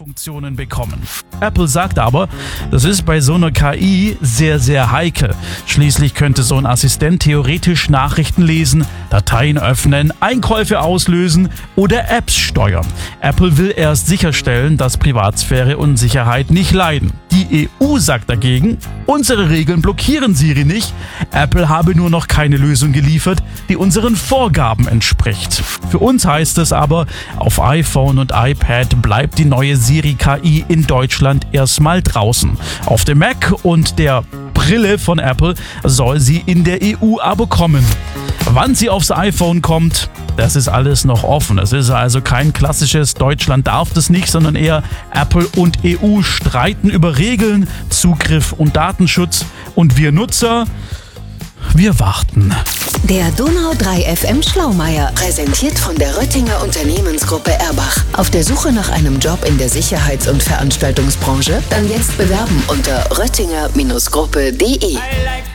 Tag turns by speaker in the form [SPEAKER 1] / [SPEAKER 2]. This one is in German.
[SPEAKER 1] Funktionen bekommen. Apple sagt aber, das ist bei so einer KI sehr, sehr heikel. Schließlich könnte so ein Assistent theoretisch Nachrichten lesen, Dateien öffnen, Einkäufe auslösen oder Apps steuern. Apple will erst sicherstellen, dass Privatsphäre und Sicherheit nicht leiden. Die EU sagt dagegen, unsere Regeln blockieren Siri nicht. Apple habe nur noch keine Lösung geliefert, die unseren Vorgaben entspricht. Für uns heißt es aber, auf iPhone und iPad bleibt die neue Siri-KI in Deutschland erstmal draußen. Auf dem Mac und der Brille von Apple soll sie in der EU aber kommen. Wann sie aufs iPhone kommt, das ist alles noch offen. Es ist also kein klassisches Deutschland darf das nicht, sondern eher Apple und EU streiten über Regeln, Zugriff und Datenschutz. Und wir Nutzer, wir warten.
[SPEAKER 2] Der Donau 3 FM Schlaumeier, präsentiert von der Röttinger Unternehmensgruppe Erbach. Auf der Suche nach einem Job in der Sicherheits- und Veranstaltungsbranche? Dann jetzt bewerben unter röttinger-gruppe.de.